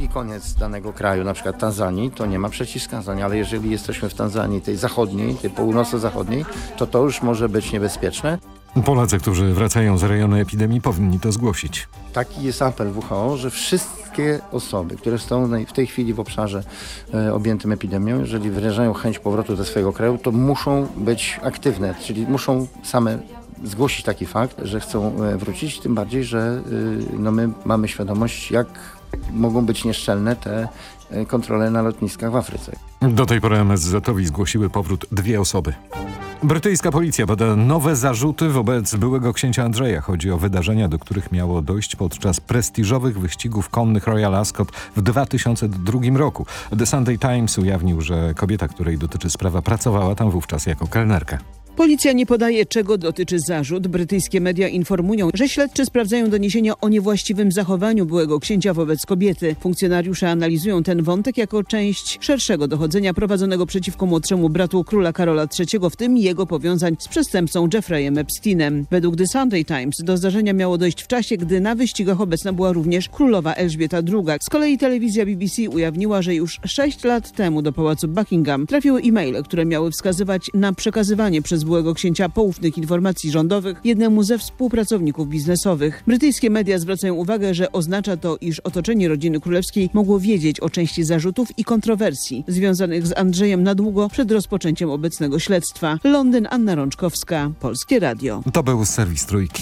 koniec danego kraju, na przykład Tanzanii, to nie ma przeciwwskazań, ale jeżeli jesteśmy w Tanzanii tej zachodniej, tej północno-zachodniej, to już może być niebezpieczne. Polacy, którzy wracają z rejonu epidemii, powinni to zgłosić. Taki jest apel WHO, że wszystkie osoby, które są w tej chwili w obszarze objętym epidemią, jeżeli wyrażają chęć powrotu do swojego kraju, to muszą być aktywne, czyli muszą same zgłosić taki fakt, że chcą wrócić, tym bardziej, że my mamy świadomość, jak mogą być nieszczelne te kontrole na lotniskach w Afryce. Do tej pory MSZ-owi zgłosiły powrót 2 osoby. Brytyjska policja bada nowe zarzuty wobec byłego księcia Andrzeja. Chodzi o wydarzenia, do których miało dojść podczas prestiżowych wyścigów konnych Royal Ascot w 2002 roku. The Sunday Times ujawnił, że kobieta, której dotyczy sprawa, pracowała tam wówczas jako kelnerka. Policja nie podaje, czego dotyczy zarzut. Brytyjskie media informują, że śledczy sprawdzają doniesienia o niewłaściwym zachowaniu byłego księcia wobec kobiety. Funkcjonariusze analizują ten wątek jako część szerszego dochodzenia prowadzonego przeciwko młodszemu bratu króla Karola III, w tym jego powiązań z przestępcą Jeffreyem Epsteinem. Według The Sunday Times do zdarzenia miało dojść w czasie, gdy na wyścigach obecna była również królowa Elżbieta II. Z kolei telewizja BBC ujawniła, że już 6 lat temu do pałacu Buckingham trafiły e-maile, które miały wskazywać na przekazywanie przez byłego księcia poufnych informacji rządowych jednemu ze współpracowników biznesowych. Brytyjskie media zwracają uwagę, że oznacza to, iż otoczenie rodziny królewskiej mogło wiedzieć o części zarzutów i kontrowersji związanych z Andrzejem na długo przed rozpoczęciem obecnego śledztwa. Londyn, Anna Rączkowska, Polskie Radio. To był serwis Trójki.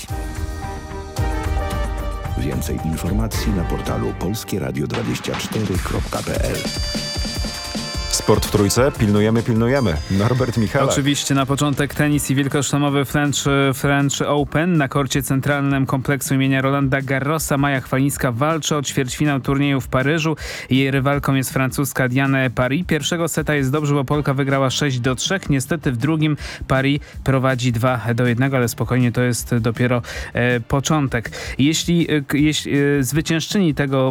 Więcej informacji na portalu polskieradio24.pl. Sport w Trójce. Pilnujemy. Norbert Michalak. Oczywiście na początek tenis i wielkoszlemowy French Open. Na korcie centralnym kompleksu imienia Rolanda Garrosa Maja Chwalińska walczy o ćwierćfinał turnieju w Paryżu. Jej rywalką jest francuska Diane Paris. Pierwszego seta jest dobrze, bo Polka wygrała 6-3. Niestety w drugim Paris prowadzi 2-1, ale spokojnie, to jest dopiero początek. Jeśli zwyciężczyni tego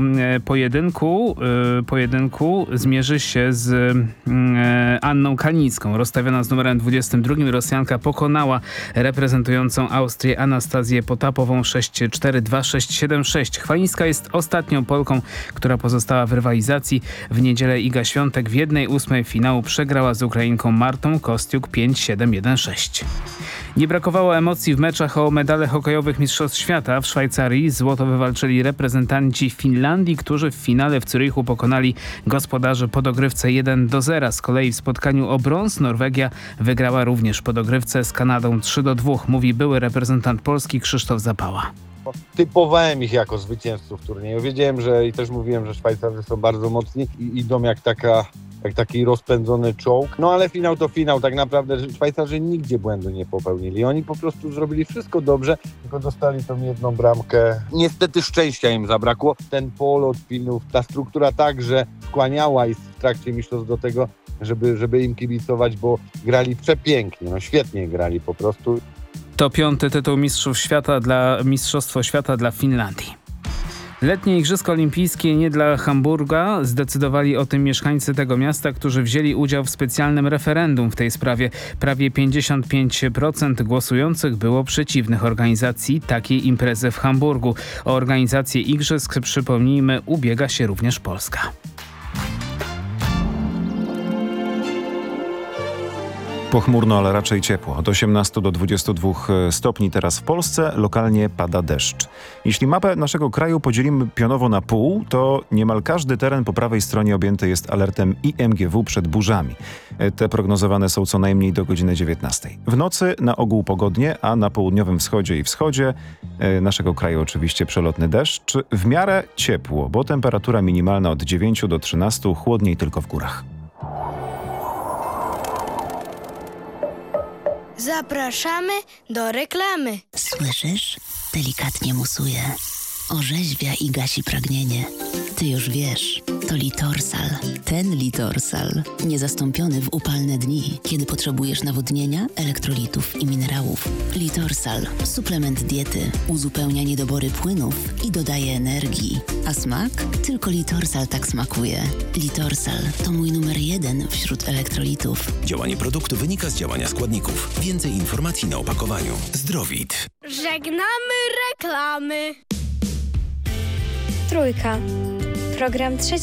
pojedynku zmierzy się z Anną Kalińską. Rozstawiona z numerem 22, Rosjanka pokonała reprezentującą Austrię Anastazję Potapową 6-4, 2-6, 7-6. Chwalińska jest ostatnią Polką, która pozostała w rywalizacji. W niedzielę Iga Świątek w 1/8 finału przegrała z Ukrainką Martą Kostiuk 5-7, 1-6. Nie brakowało emocji w meczach o medale hokejowych Mistrzostw Świata. W Szwajcarii złoto wywalczyli reprezentanci Finlandii, którzy w finale w Zürichu pokonali gospodarzy po dogrywce 1-0. Z kolei w spotkaniu o brąz Norwegia wygrała również po dogrywce z Kanadą 3-2, mówi były reprezentant Polski Krzysztof Zapała. Typowałem ich jako zwycięzców turnieju. Wiedziałem, że i też mówiłem, że Szwajcarzy są bardzo mocni i idą jak taki rozpędzony czołg. No ale finał to finał. Tak naprawdę Szwajcarzy nigdzie błędu nie popełnili. Oni po prostu zrobili wszystko dobrze, tylko dostali tą jedną bramkę. Niestety szczęścia im zabrakło. Ten polot pilnów, ta struktura także skłaniała ich w trakcie mistrzostw do tego, żeby im kibicować, bo grali przepięknie. No świetnie grali po prostu. To 5. tytuł Mistrzostwo Świata dla Finlandii. Letnie Igrzyska Olimpijskie nie dla Hamburga. Zdecydowali o tym mieszkańcy tego miasta, którzy wzięli udział w specjalnym referendum w tej sprawie. Prawie 55% głosujących było przeciwnych organizacji takiej imprezy w Hamburgu. O organizację igrzysk, przypomnijmy, ubiega się również Polska. Pochmurno, ale raczej ciepło. Od 18 do 22 stopni teraz w Polsce. Lokalnie pada deszcz. Jeśli mapę naszego kraju podzielimy pionowo na pół, to niemal każdy teren po prawej stronie objęty jest alertem IMGW przed burzami. Te prognozowane są co najmniej do godziny 19. W nocy na ogół pogodnie, a na południowym wschodzie i wschodzie naszego kraju oczywiście przelotny deszcz. W miarę ciepło, bo temperatura minimalna od 9 do 13, chłodniej tylko w górach. Zapraszamy do reklamy. Słyszysz? Delikatnie musuje. Orzeźwia i gasi pragnienie. Ty już wiesz, to Litorsal. Ten Litorsal. Niezastąpiony w upalne dni, kiedy potrzebujesz nawodnienia, elektrolitów i minerałów. Litorsal. Suplement diety. Uzupełnia niedobory płynów i dodaje energii. A smak? Tylko Litorsal tak smakuje. Litorsal to mój numer 1 wśród elektrolitów. Działanie produktu wynika z działania składników. Więcej informacji na opakowaniu. Zdrowit. Żegnamy reklamy. Trójka. Program 3.